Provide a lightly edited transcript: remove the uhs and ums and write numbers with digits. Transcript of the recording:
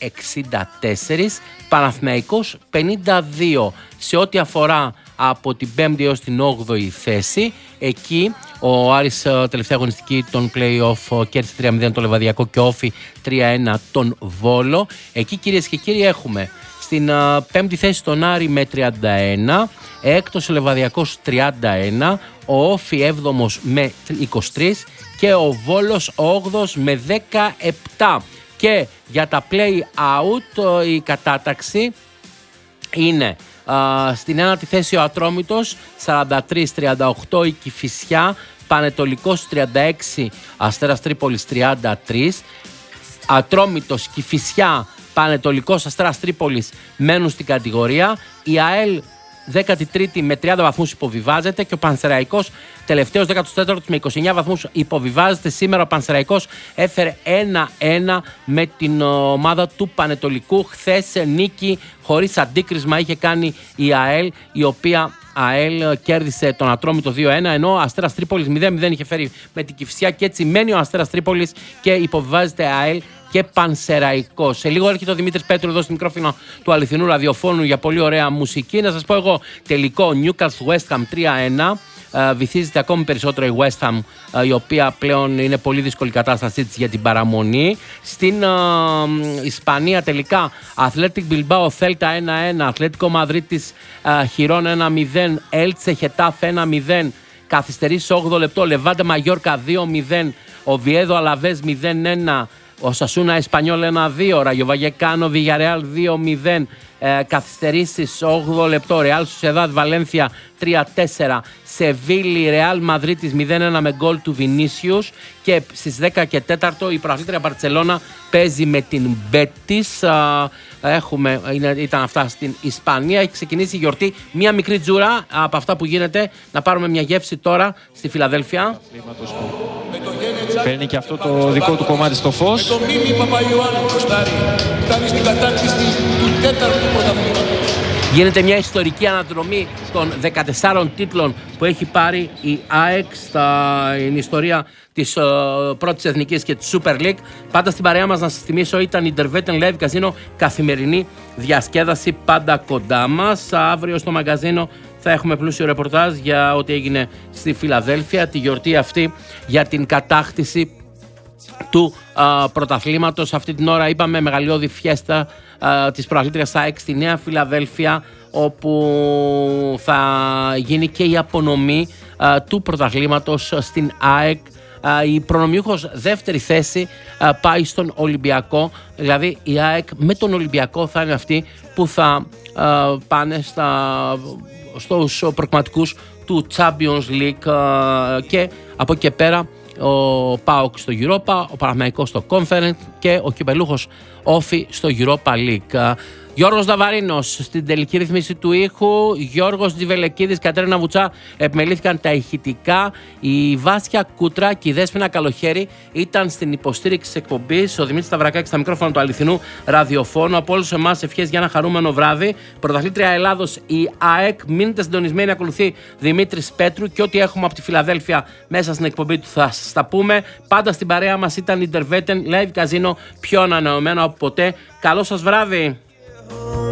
64, Παναθηναϊκός 52. Σε ό,τι αφορά από την 5η έως την 8η θέση, εκεί ο Άρης τελευταία αγωνιστική των play-off κέρδισε 3-0 το Λεβαδιακό και Όφι 3-1 τον Βόλο. Εκεί, κυρίες και κύριοι, έχουμε στην 5η θέση τον Άρη με 31, έκτος ο Λεβαδιακός 31, ο Όφι 7ος με 23 και ο Βόλος 8ος με 17. Και για τα play-out η κατάταξη είναι στην 1η θέση ο Ατρόμητος 43-38, η Κηφισιά, Πανετολικός 36, Αστέρας Τρίπολης 33, Ατρόμητος, Κηφισιά, Πανετολικός, Αστέρας Τρίπολης μένουν στην κατηγορία. Η ΑΕΛ 13η με 30 βαθμούς υποβιβάζεται και ο Πανσεραϊκός τελευταίος 14ος με 29 βαθμούς υποβιβάζεται. Σήμερα ο Πανσεραϊκός έφερε 1-1 με την ομάδα του Πανετολικού. Χθες νίκη χωρίς αντίκρισμα είχε κάνει η ΑΕΛ, η οποία ΑΕΛ κέρδισε τον Ατρόμητο 2-1, ενώ ο Αστέρας Τρίπολης 0-0 είχε φέρει με την Κηφισιά και έτσι μένει ο Αστέρας Τρίπολης και υποβιβάζεται ΑΕΛ και Πανσεραϊκό. Σε λίγο έρχεται ο Δημήτρης Πέτρου εδώ στο μικρόφωνο του αληθινού ραδιοφώνου για πολύ ωραία μουσική. Να σας πω εγώ τελικό Newcastle West Ham 3-1. Βυθίζεται ακόμη περισσότερο η West Ham, η οποία πλέον είναι πολύ δύσκολη κατάστασή της για την παραμονή. Στην Ισπανία τελικά Athletic Bilbao Celta 1-1, Ατλέτικο Μαδρίτης Χιρών 1-0, Έλτσε Χετάφε 1-0, καθυστερήσεις 8 λεπτό, Λεβάντε Μαγιόρκα 2-0, Οβιέδο Αλαβές 0-1, ο Σασούνα Εσπανιόλ 1-2, Ραγιο Βαγεκάνο Βιγιαρεάλ 2-0, καθυστερήσεις 8 λεπτό, Ρεάλ Σοσιεδάδ Βαλένθια 3-4, Σεβίλη Ρεάλ Μαδρίτης 0-1 με γκολ του Βινίσιους και στις 10 και 4 η πρωταθλήτρια Μπαρτσελώνα παίζει με την Μπέτις. Ήταν αυτά στην Ισπανία. Έχει ξεκινήσει η γιορτή. Μία μικρή τζούρα από αυτά που γίνεται. Να πάρουμε μια γεύση τώρα στη Φιλαδέλφια. Παίρνει και αυτό το δικό του κομμάτι στο φως. Με το Μίμη Παπαϊωάννου Κωστάρη φτάνει στην κατάκτηση του 4ου πρωταθλήματος. Γίνεται μια ιστορική αναδρομή των 14 τίτλων που έχει πάρει η ΑΕΚ στην ιστορία της πρώτης εθνικής και της Super League. Πάντα στην παρέα μας, να σας θυμίσω, ήταν η Intervetten Live Casino, καθημερινή διασκέδαση πάντα κοντά μας. Αύριο στο μαγκαζίνο θα έχουμε πλούσιο ρεπορτάζ για ό,τι έγινε στη Φιλαδέλφια, τη γιορτή αυτή για την κατάκτηση του πρωταθλήματος. Αυτή την ώρα είπαμε μεγαλειώδη φιέστα της πρωταθλήτριας ΑΕΚ στη Νέα Φιλαδέλφια, όπου θα γίνει και η απονομή του πρωταθλήματος στην ΑΕΚ. Η προνομιούχος δεύτερη θέση πάει στον Ολυμπιακό, δηλαδή η ΑΕΚ με τον Ολυμπιακό θα είναι αυτοί που θα πάνε στους προκριματικούς του Champions League και από εκεί και πέρα ο ΠΑΟΚ στο Europa, ο Παναθηναϊκός στο Conference και ο κυπελούχος Όφι στο Europa League. Γιώργος Δαβαρίνος στην τελική ρυθμίση του ήχου, Γιώργος Τζιβελεκίδης, Κατέρινα Βουτσά επιμελήθηκαν τα ηχητικά, η Βάσια Κούτρα και η Δέσποινα Καλοχέρη ήταν στην υποστήριξη της εκπομπής, ο Δημήτρης Σταυρακάκης στα μικρόφωνα του αληθινού ραδιοφώνου. Από όλους εμάς ευχές για ένα χαρούμενο βράδυ. Πρωταθλήτρια Ελλάδος η ΑΕΚ, μείνετε συντονισμένοι, ακολουθεί Δημήτρης Πέτρου και ό,τι έχουμε από τη Φιλαδέλφια μέσα στην εκπομπή του θα σας τα πούμε. Πάντα στην παρέα μας ήταν η Intervetten Live Casino, πιο ανανεωμένο από ποτέ. Καλό σας βράδυ.